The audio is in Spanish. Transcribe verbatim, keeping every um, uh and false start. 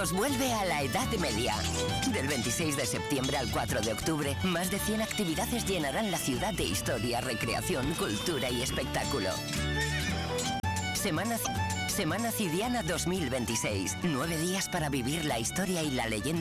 Marruecos vuelve a la Edad Media. Del veintiséis de septiembre al cuatro de octubre, más de cien actividades llenarán la ciudad de historia, recreación, cultura y espectáculo. Semana, Semana Cidiana dos mil veintiséis. Nueve días para vivir la historia y la leyenda